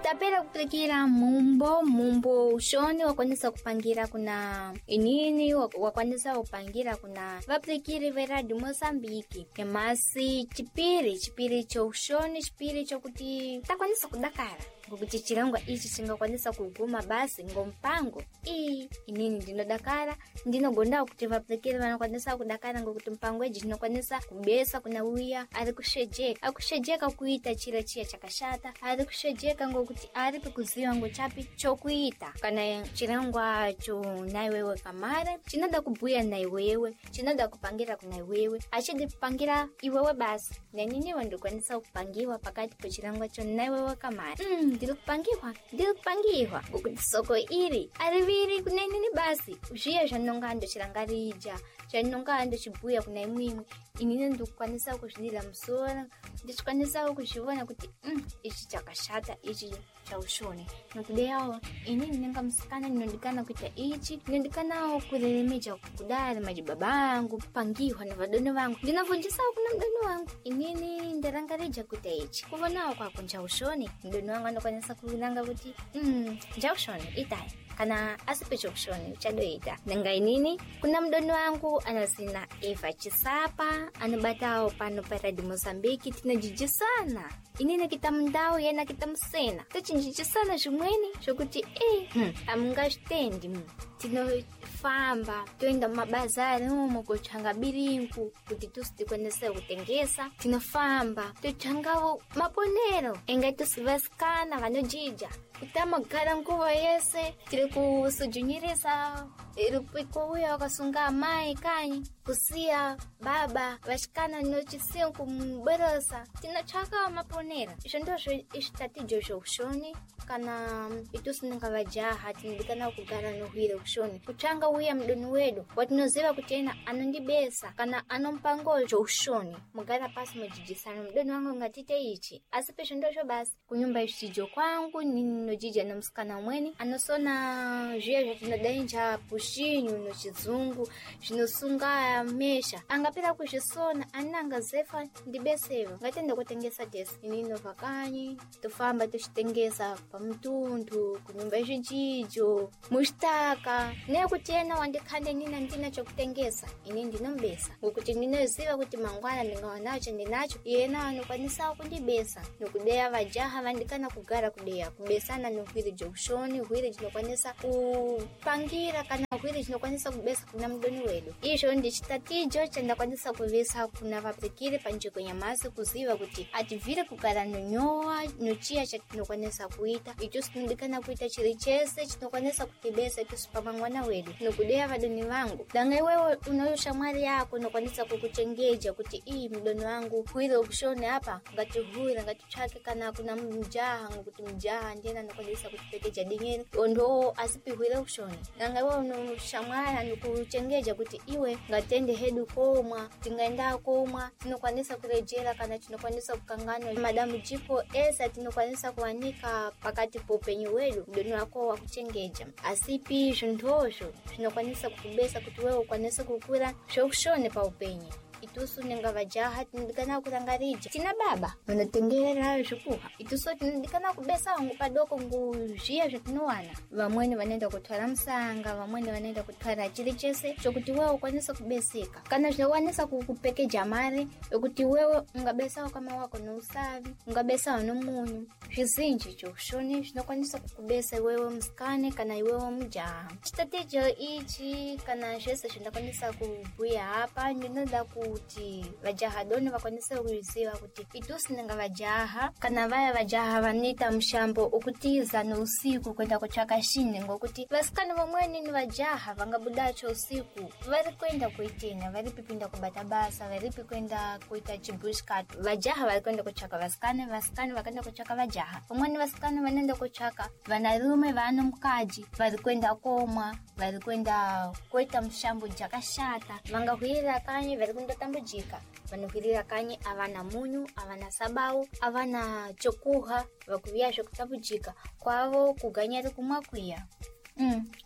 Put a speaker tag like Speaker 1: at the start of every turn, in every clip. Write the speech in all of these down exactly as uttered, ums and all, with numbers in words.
Speaker 1: Tapera kupikira mumbo, mumbo ushoni wakwanisa kupangira kuna inini, wakwanisa kupangira kuna vapikiri vera di Mozambiki. Emasi chipiri, chipiri cho ushoni, chipiri cho kuti takwanisa kudakara. Ngokuti chirangwa ichi chingakwanisa kuguma basi ngompango. Ii, inini ndino dakara, ndino gonda kuti vapikiri vanakwanisa kudakara ngokuti mpango eji ndinokwanisa kubesa kuna uya, ari kushejeka. Akushejeka kuita chira chia chakashata, ari kushejeka ngokuti ari pekuziwa ngochapi chokuita. Kana chirangwa cho naiwewe kamare, chinoda kubuya naiwewe, chinoda kupangira kuna iwewe, achidi kupangira iwewe basi. Nenini wandukwanisa kupangiwa pakati po chirangwa cho naiwewe kamare. Mm, ndilu kupangiwa, ndilu kupangiwa. Ngokuti soko iri, ari viri kunenini basi. Ushia janongando chirangarija, janongando chibuya kuna imwimwe. Inini ndukwanisa kushidila msora, ndikwanisa kushivona kuti mm, ichi chakashata, ichi cha ushoni. Nokudeyao, inini nenga msikana ninondikana kuita ichi, ninondikana kulelemeja kudari majibabangu, pangiwa na vadono wangu. Ndinavunjisa kuna mdono wangu. Inini ndarangarija kuita ichi. Kuvonao kwa kunja ushoni, mdono wangu andokwanisa kulanga kuti mm, cha ushoni, itai. Kana asipecho kushoni, chado ita. Nenga inini, kuna mdono wangu anasina Eva Chisapa, anabatao pano para di Mozambiki, tinajiji sana. Inini kita mdao, yena kita msena. Tachinjiji sana shumweni, shokuti eh, hmm, amunga shitendi mu. Tino famba, tuenda mabazari humo kuchanga birinku, kuti tusi kwenese utengesa. Tino famba, tuchanga maponero, enga tusivaskana vanojija. Utama gara nkuwa yese, tili kusujunyirisa, ilipiko uya wakasunga amai kanyi, kusia baba, washikana nochisiyo kumberosa, tina chaka wa maponera. Ishondosho ishtatijo sho ushoni, kana itusi nunga wajaha, tinidikana kugara nuhile ushoni. Kuchanga uya mdoni wedu, watinoziva kutena anondibesa, kana anompango sho ushoni. Mugara pasi mojijisana, mdoni wangu ngatite ichi. Asipe shondosho basi, kunyumba ishijo kwangu, nini nojija na msikana mweni. Anosona jia jatinodainja pushinyu no chizungu, jinosunga mesha. Angapira kushisona, ananga zefa ndibesewa. Ngatenda kutengesa tesi. Inino vakanyi, tufamba tushitengesa pa mtundu, kunyumba ishijijo, mushtaka. Nea kutiena wandikande nina ntina chokutengesa. Ini ndino mbesa. Ukuti nino ziva kuti mangwana ninga wanacho ndinacho. Yena wanukwanisa wakundibesa. Nukudea vajaha vandikana kugara kudea. Kubesana nukwiri jokushoni, ukwiri jinokwanisa kupangira, kana ukwiri jinokwanisa kubesa kuna mdoni wedu. Isho ndi chitatijo chanda kwanisa kuvesa kuna vapikiri panjiko nyamasi kuziva kuti ati vire kukara nunyoa, nuchia chatinokwanisa kuita. Itusi nundikana kuita chirichese, chitinokwanisa kutibesa itusi pamangwana wedu. Nukudea vadoni wangu. Danga iwewe unayosha mwari yako, nukwanisa kukuchengeja kuti ii mdoni wangu huire ukushone hapa, ngati huire, ngati chake kana kuna mjaha, ngukuti mjaha ndena nukwanisa kutipekeja dingeni. Ondo asipi huire ukushone. Danga iwewe unayoshamwara nukuchengeja kuti iwe ngatende hedu koma, tingaenda koma, tinokwanisa kurejera kana tinokwanisa kukangana. Madamu jiko esa tinokwanisa kuanika pakati popenyu wedu, mdoni wako wa kuchengeja. Asipi shundosho, tinokwanisa kutibesa kuti wewe ukwanisa kukura shokushone pa upenye. Itusu nenga vajaha tinidikana kurangarija. Tina baba, wanatengera shukuha. Itusu tinidikana kubesa wangu padoko ngujia jatinuwana. Vamweni wanenda kutwara msanga, vamweni wanenda kutwara chirichese, chokuti wewe ukwanisa kubesika. Kana jinawanisa kukupeke jamari, yokuti wewe ungabesa kama wako na usavi, ungabesa wanomunyu. Shizinji chokushoni, jinakwanisa kukubesa wewe mskane, kana wewe mjaha. Chitatijo ichi, kana shese jinakwanisa kubuya hapa, njinoda ku kuti vajaha doni vakwanisa kuziva kuti itusi nenga vajaha, kana vaya vajaha vanita mshambo ukutiza no usiku kwenda kuchaka shine, ngokuti vasikana vamweni ni vajaha vangabudacho usiku vari kwenda kuitina, vari pipinda kubata basa, vari kwenda kuita chibushkat. Vajaha vari kwenda kuchaka vasikana, vasikana vakenda kuchaka vajaha. Vamweni vasikana vanenda kuchaka vanarume vano mkaji, vari kwenda koma, vari kwenda kuita mshambo jakashata. Vangahuira kanyi vari kwenda tambujika. Vanuhirira kanyi avana munyu, avana sabau, avana chokuha, vakuvia shokutambujika. Kwavo kuganyari kumwakuya. Mm.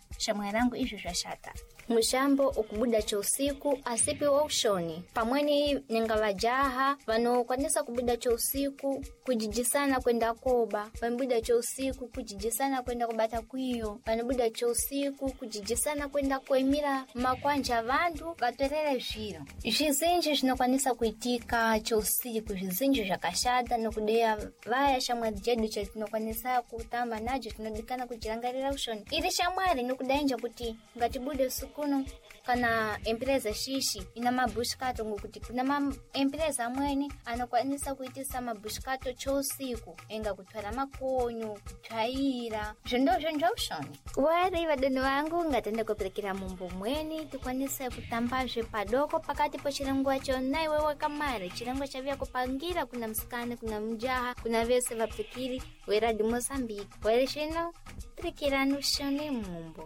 Speaker 1: shamwerangu isho shashata mushambo ukubuda cha usiku asipi wa ushoni pamweni ningalajaha vano kwanisa kubuda cha usiku kujijisana kwenda koba vambuda cha usiku kujijisana kwenda kubata kuyo vanobuda cha usiku kujijisana kwenda kuemira makwanja vandu vatorera viro zhizinji zvinokwanisa kuitika cha usiku zhizinji zvakashata nokudea vaya shamwari jedu chatinokwanisa kutamba nacho tinodikana kujirangarira ushoni iri shamwari nokudainja kuti ngatibude usiku kuno kana empresa shishi ina mabushkato ngokuti kuna ma empresa amweni anokwanisa kuitisa mabushkato chousiku enga kutwara makonyo kutwaira zvindo zvenjaushoni wari vadono vangu ngatenda kupelekera mumbo mweni tikwanisa kutambazve padoko pakati po chirango cho naiwe wakamare chirango chavya kupangira kuna msikane kuna mjaha kuna vese vapfikiri weradi Mozambique wale shino trikiranu shoni mumbo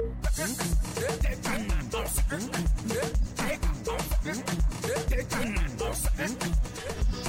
Speaker 2: Take